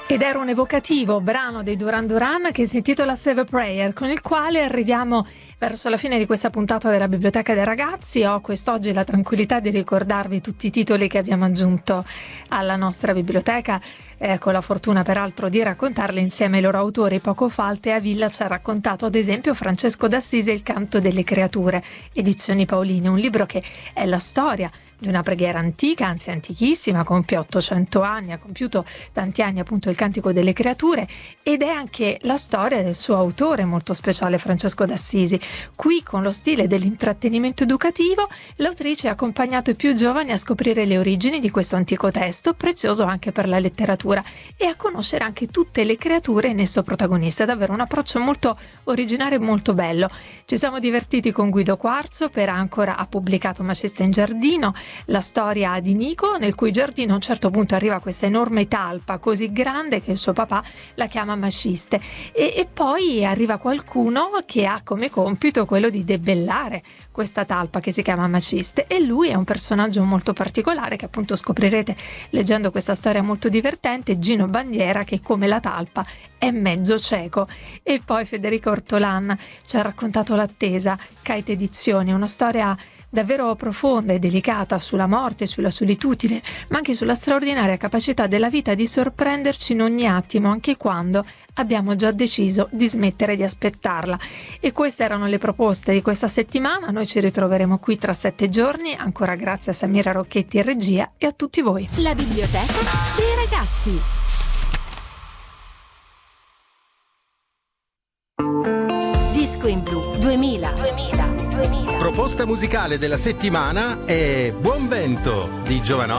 Ed era un evocativo brano dei Duran Duran che si intitola Save a Prayer, con il quale arriviamo verso la fine di questa puntata della Biblioteca dei Ragazzi. Ho quest'oggi la tranquillità di ricordarvi tutti i titoli che abbiamo aggiunto alla nostra biblioteca, con la fortuna peraltro di raccontarli insieme ai loro autori. Poco fa Altea Villa ci ha raccontato ad esempio Francesco d'Assisi e il canto delle creature, edizioni Paolini, un libro che è la storia di una preghiera antica, anzi antichissima, compie 800 anni, ha compiuto tanti anni appunto il Cantico delle Creature, ed è anche la storia del suo autore molto speciale, Francesco d'Assisi. Qui, con lo stile dell'intrattenimento educativo, l'autrice ha accompagnato i più giovani a scoprire le origini di questo antico testo, prezioso anche per la letteratura, e a conoscere anche tutte le creature in esso protagoniste. È davvero un approccio molto originale e molto bello. Ci siamo divertiti con Guido Quarzo. Per Ancora ha pubblicato Maciste in giardino, la storia di Nico, nel cui giardino a un certo punto arriva questa enorme talpa così grande che il suo papà la chiama Maciste, e poi arriva qualcuno che ha come compito quello di debellare questa talpa che si chiama Maciste, e lui è un personaggio molto particolare che appunto scoprirete leggendo questa storia molto divertente, Gino Bandiera, che come la talpa è mezzo cieco. E poi Federica Ortolan ci ha raccontato L'attesa, Kite Edizioni, una storia davvero profonda e delicata sulla morte, sulla solitudine, ma anche sulla straordinaria capacità della vita di sorprenderci in ogni attimo, anche quando abbiamo già deciso di smettere di aspettarla. E queste erano le proposte di questa settimana. Noi ci ritroveremo qui tra 7 giorni, ancora grazie a Samira Rocchetti in regia e a tutti voi. La Biblioteca dei Ragazzi. Disco in Blu 2000. Proposta musicale della settimana è Buon Vento di Jovanotti